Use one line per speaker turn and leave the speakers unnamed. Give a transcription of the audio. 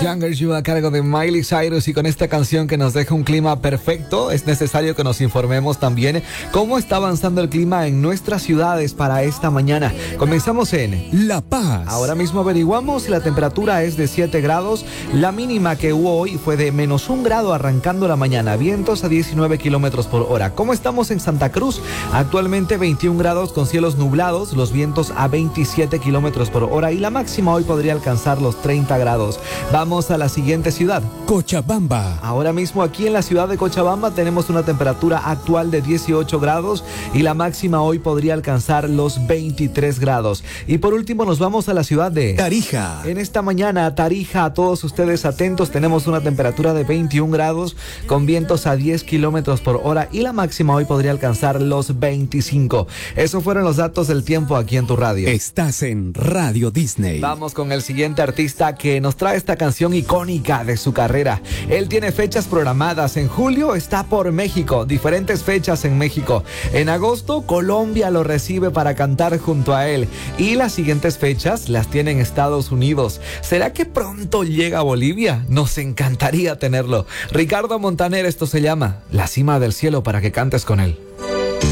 Younger You a cargo de Miley Cyrus, y con esta canción que nos deja un clima perfecto, es necesario que nos informemos también cómo está avanzando el clima en nuestras ciudades para esta mañana. Comenzamos en
La Paz.
Ahora mismo averiguamos si la temperatura es de 7 grados. La mínima que hubo hoy fue de -1 grado arrancando la mañana. Vientos a 19 kilómetros por hora. ¿Cómo estamos en Santa Cruz? Actualmente 21 grados con cielos nublados, los vientos a 27 kilómetros por hora y la máxima hoy podría alcanzar los 30 grados. Vamos a la siguiente ciudad.
Cochabamba.
Ahora mismo aquí en la ciudad de Cochabamba tenemos una temperatura actual de 18 grados y la máxima hoy podría alcanzar los 23 grados. Y por último nos vamos a la ciudad de
Tarija.
En esta mañana, Tarija, a todos ustedes atentos, tenemos una temperatura de 21 grados con vientos a 10 kilómetros por hora y la máxima hoy podría alcanzar los 25. Esos fueron los datos del tiempo aquí en tu radio.
Estás en Radio Disney.
Vamos con el siguiente artista que nos trae esta canción icónica de su carrera. Él tiene fechas programadas. En julio está por México, diferentes fechas en México. En agosto, Colombia lo recibe para cantar junto a él. Y las siguientes fechas las tiene en Estados Unidos. ¿Será que pronto llega a Bolivia? Nos encantaría tenerlo. Ricardo Montaner, esto se llama La Cima del Cielo, para que cantes con él.